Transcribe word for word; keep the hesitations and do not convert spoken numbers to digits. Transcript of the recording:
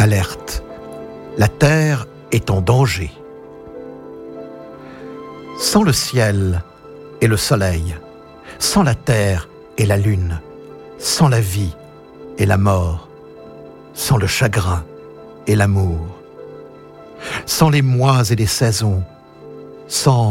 alerte. La terre est en danger. Sans le ciel et le soleil, sans la terre et la lune, sans la vie et la mort, sans le chagrin et l'amour, sans les mois et les saisons, sans